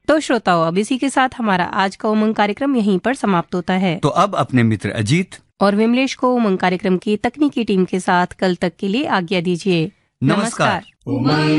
तो श्रोताओं, अब इसी के साथ हमारा आज का उमंग कार्यक्रम यहीं पर समाप्त होता है। तो अब अपने मित्र अजीत और विमलेश को उमंग कार्यक्रम की तकनीकी टीम के साथ कल तक के लिए आज्ञा दीजिए। नमस्कार। नमस्कार।